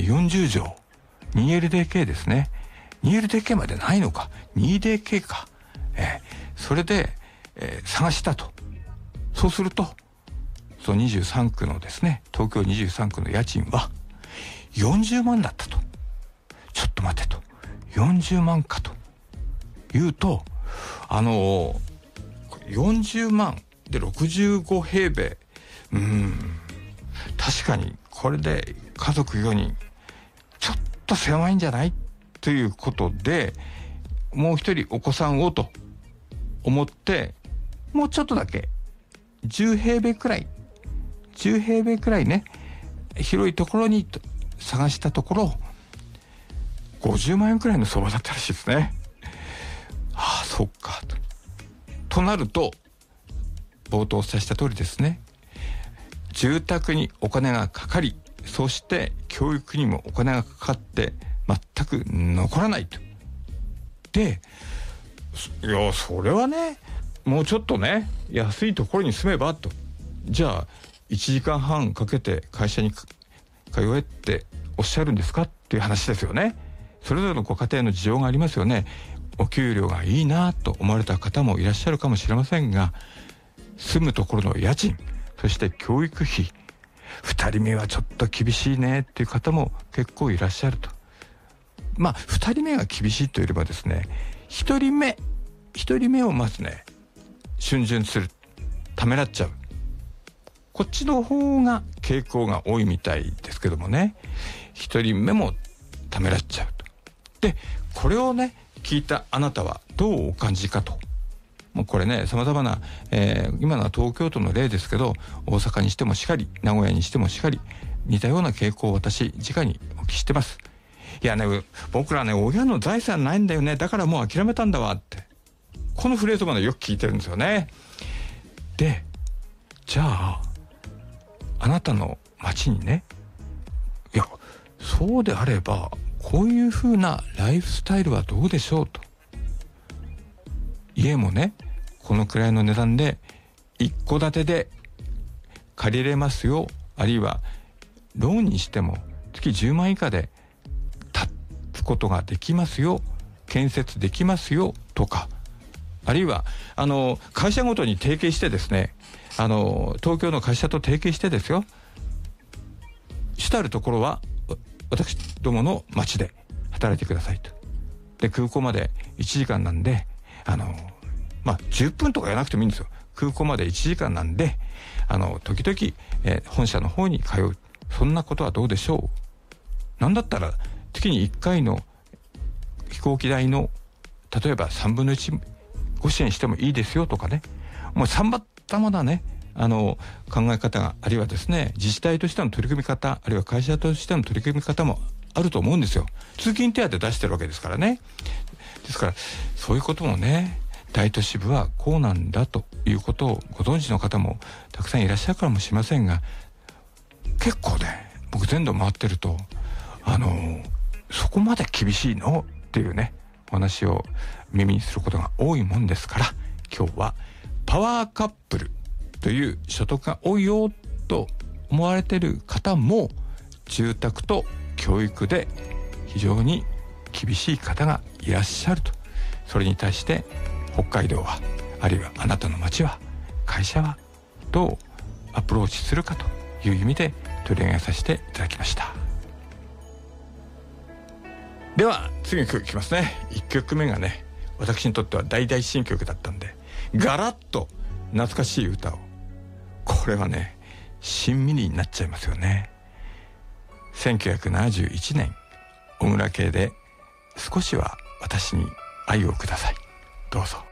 40畳 2LDK ですね。 2LDK までないのか 2DK か、それで、探したと。そうするとその23区のですね、東京23区の家賃は40万だったと。ちょっと待てと、40万かというと、40万で65平米、確かにこれで家族4人ちょっと狭いんじゃないということで、もう一人お子さんをと思って、もうちょっとだけ10平米くらいね、広いところに探したところ50万円くらいの相場だったらしいですね。ああ、そっかとなると、冒頭お伝えした通りですね、住宅にお金がかかり、そして教育にもお金がかかって全く残らないと。で、いやそれはね、もうちょっとね安いところに住めばと。じゃあ1時間半かけて会社に通えっておっしゃるんですかっていう話ですよね。それぞれのご家庭の事情がありますよね。お給料がいいなと思われた方もいらっしゃるかもしれませんが、住むところの家賃、そして教育費、2人目はちょっと厳しいねっていう方も結構いらっしゃると。まあ2人目が厳しいというよりはですね、1人目をまずね逡巡する、ためらっちゃう、こっちの方が傾向が多いみたいですけどもね、1人目もためらっちゃうと。でこれをね聞いたあなたはどうお感じかと。もうこれね、様々な、今のは東京都の例ですけど、大阪にしてもしかり、名古屋にしてもしかり、似たような傾向を私直にお聞きしてます。いやね、僕らね親の財産ないんだよね、だからもう諦めたんだわって、このフレーズまでよく聞いてるんですよね。でじゃああなたの町にね、いやそうであればこういう風なライフスタイルはどうでしょうと。家もねこのくらいの値段で一戸建てで借りれますよ、あるいはローンにしても月10万以下で建つことができますよ、建設できますよとか、あるいは会社ごとに提携してですね、東京の会社と提携してですよ、主たるところは私どもの町で働いてくださいと。で空港まで1時間なんで、10分とかやらなくてもいいんですよ。空港まで1時間なんで、時々、本社の方に通う、そんなことはどうでしょう。なんだったら月に1回の飛行機代の例えば3分の1ご支援してもいいですよとかね、もう様々なね考え方が、あるいはですね自治体としての取り組み方、あるいは会社としての取り組み方もあると思うんですよ。通勤手当出してるわけですからね。ですからそういうこともね、大都市部はこうなんだということをご存知の方もたくさんいらっしゃるかもしれませんが、結構ね僕全土回ってるとそこまで厳しいのっていうねお話を耳にすることが多いもんですから、今日はパワーカップルという所得が多いよと思われている方も、住宅と教育で非常に厳しい方がいらっしゃると。それに対して北海道は、あるいはあなたの町は、会社はどうアプローチするかという意味で取り上げさせていただきました。では次の曲いきますね。1曲目がね私にとっては大々新曲だったんで、ガラッと懐かしい歌を、これはねしんみりになっちゃいますよね。1971年小椋佳で少しは私に愛をください。どうぞ。